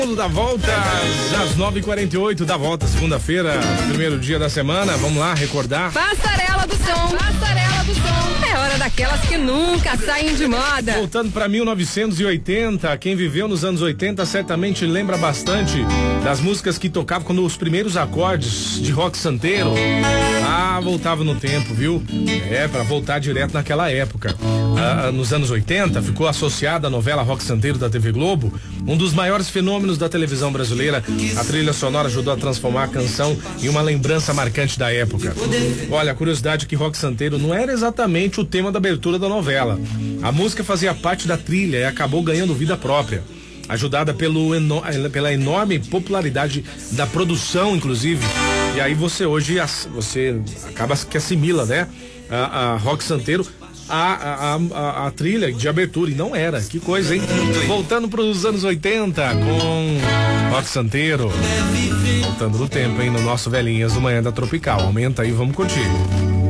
Da volta às 9h48, da volta, segunda-feira, primeiro dia da semana. Vamos lá recordar. Passarela do som, passarela do som. É hora daquelas que nunca saem de moda. Voltando pra 1980, quem viveu nos anos 80 certamente lembra bastante das músicas que tocavam quando os primeiros acordes de rock santeiro. Voltava no tempo, viu? Pra voltar direto naquela época. Nos anos 80, ficou associada à novela Rock Santeiro da TV Globo, um dos maiores fenômenos da televisão brasileira. A trilha sonora ajudou a transformar a canção em uma lembrança marcante da época. Olha, a curiosidade é que Rock Santeiro não era exatamente o tema da abertura da novela. A música fazia parte da trilha e acabou ganhando vida própria, ajudada pela enorme popularidade da produção, inclusive. E aí você acaba que assimila, né? A Rock Santeiro a trilha de abertura, e não era. Que coisa, hein? Voltando para os anos 80 com Rock Santeiro. Voltando no tempo, hein? No nosso Velhinhas do Manhã da Tropical. Aumenta aí, vamos curtir.